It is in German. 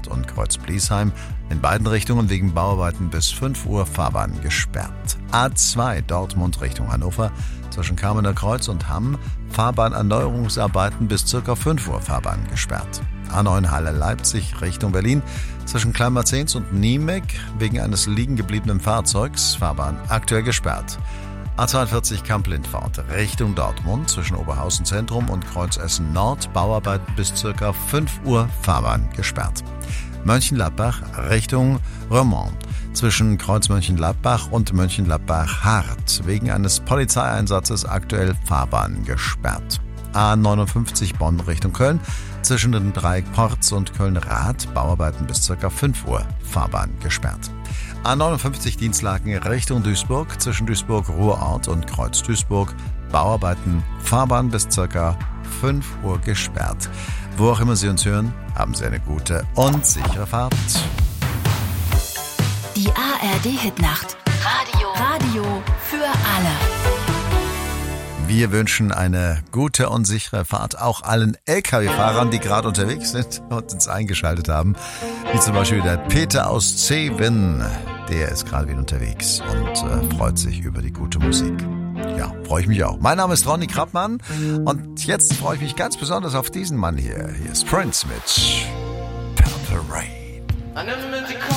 Nord und Kreuz Bliesheim. In beiden Richtungen wegen Bauarbeiten bis 5 Uhr Fahrbahn gesperrt. A2 Dortmund Richtung Hannover. Zwischen Kamener Kreuz und Hamm Fahrbahnerneuerungsarbeiten bis ca. 5 Uhr Fahrbahn gesperrt. A9 Halle Leipzig Richtung Berlin. Zwischen Kleinmarzens und Niemek wegen eines liegen gebliebenen Fahrzeugs Fahrbahn aktuell gesperrt. A42 Kamp-Lindfort Richtung Dortmund zwischen Oberhausen Zentrum und Kreuz Essen Nord Bauarbeiten bis ca. 5 Uhr Fahrbahn gesperrt. Mönchengladbach Richtung Remont zwischen Kreuz Mönchengladbach und Mönchengladbach-Hart wegen eines Polizeieinsatzes aktuell Fahrbahn gesperrt. A59 Bonn Richtung Köln zwischen den Dreieck Porz und Köln-Rath Bauarbeiten bis ca. 5 Uhr Fahrbahn gesperrt. A59 Dienstlaken Richtung Duisburg zwischen Duisburg-Ruhrort und Kreuz Duisburg Bauarbeiten Fahrbahn bis ca. 5 Uhr gesperrt. Wo auch immer Sie uns hören, haben Sie eine gute und sichere Fahrt. Die ARD-Hitnacht. Radio für alle. Wir wünschen eine gute und sichere Fahrt auch allen Lkw-Fahrern, die gerade unterwegs sind und uns eingeschaltet haben. Wie zum Beispiel der Peter aus Zeven. Der ist gerade wieder unterwegs und freut sich über die gute Musik. Ja, freue ich mich auch. Mein Name ist Ronny Krappmann und jetzt freue ich mich ganz besonders auf diesen Mann hier. Hier ist Prince mit Purple Rain.